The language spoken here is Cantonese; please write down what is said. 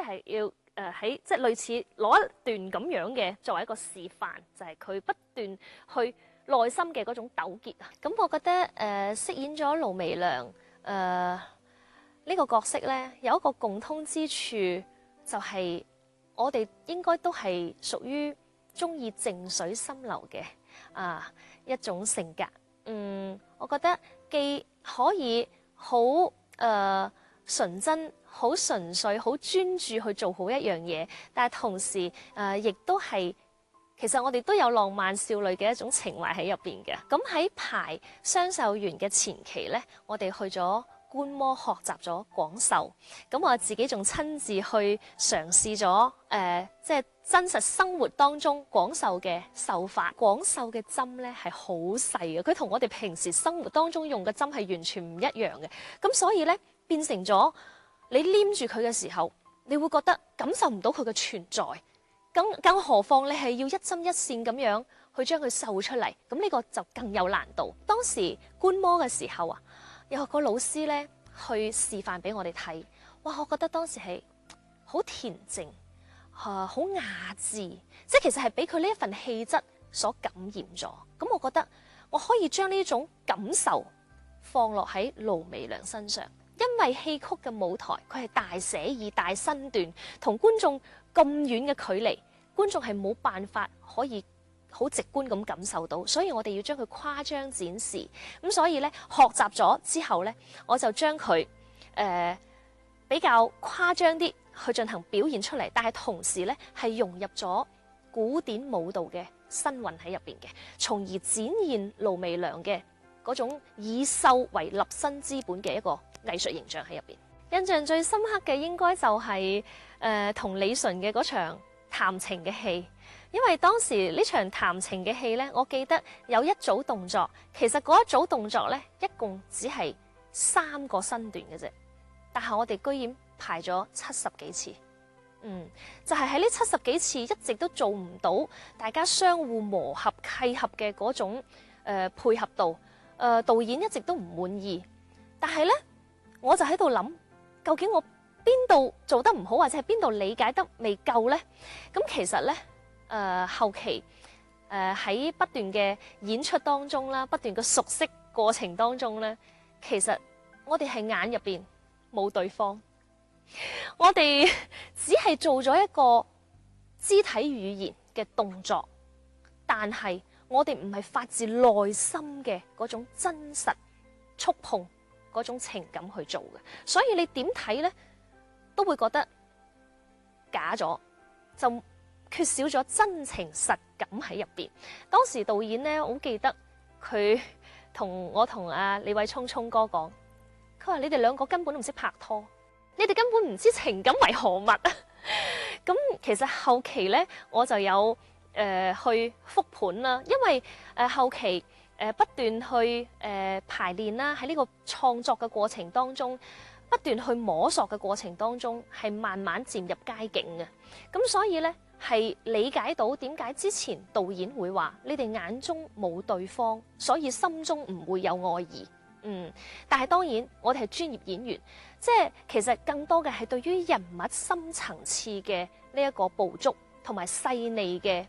即係要喺即係類似攞一段咁樣嘅作為一個示範，就係佢不斷去內心嘅嗰種糾結啊。咁我覺得飾演咗盧媚娘呢個角色咧，有一個共通之處，就係我哋應該都係屬於中意靜水深流嘅一種性格。我覺得既可以好純真、好純粹、好專注去做好一樣嘢，但係同時亦都係其實我哋都有浪漫少女嘅一種情懷喺入邊嘅。咁喺排雙秀園嘅前期呢，我哋去咗觀摩學習咗廣繡，咁我自己仲親自去嘗試咗即係真實生活當中廣繡嘅繡法。廣繡嘅針咧係好細嘅，佢同我哋平時生活當中用嘅針係完全唔一樣嘅。咁所以咧變成咗你黏住佢嘅時候，你會覺得感受唔到佢嘅存在。更何況你係要一針一線咁樣去將佢繡出嚟，咁呢個就更有難度。當時觀摩嘅時候啊，有個老師咧去示範俾我哋睇，哇！我覺得當時係好恬靜，好雅致，即係其實係俾佢呢一份氣質所感染咗。咁我覺得我可以將呢種感受放落喺盧媚娘身上，因為戲曲嘅舞台佢係大寫意、大身段，同觀眾咁遠嘅距離，觀眾係冇辦法可以好直觀咁感受到，所以我哋要將佢誇張展示。咁所以咧，學習咗之後咧，我就將佢比較誇張啲去進行表現出嚟，但係同時咧係融入咗古典舞蹈嘅身韻喺入邊嘅，從而展現盧媚娘嘅嗰種以繡為立身之本嘅一個藝術形象喺入邊。印象最深刻嘅應該就係同李純嘅嗰場談情嘅戲。因為當時呢場談情嘅戲呢，我記得有一組動作，其實嗰一組動作呢，一共只係3個身段嘅啫，但係我哋居然排咗70幾次，就係喺呢70幾次一直都做唔到大家相互磨合契合嘅嗰種配合度，導演一直都唔滿意，但係呢，我就喺度諗，究竟我邊度做得唔好，或者係邊度理解得未夠呢？咁其實呢。後期喺不斷嘅演出當中啦，不斷嘅熟悉過程當中咧，其實我哋係眼入邊冇對方，我哋只係做咗一個肢體語言嘅動作，但係我哋唔係發自內心嘅嗰種真實觸碰嗰種情感去做嘅，所以你點睇咧都會覺得假咗，就缺少咗真情實感喺入邊。當時導演咧，我好記得佢同阿李偉聰聰哥講，佢話你哋兩個根本都唔識拍拖，你哋根本唔知情感為何物啊！咁其實後期咧，我就有去復盤啦，因為後期不斷去排練啦，喺呢個創作嘅過程當中，不斷去摸索嘅過程當中，係慢慢漸入佳境嘅。咁所以咧，係理解到點解之前導演會話你哋眼中冇對方，所以心中唔會有愛意。但係當然我哋係專業演員，即係其實更多嘅係對於人物深層次嘅呢一個捕捉同埋細膩嘅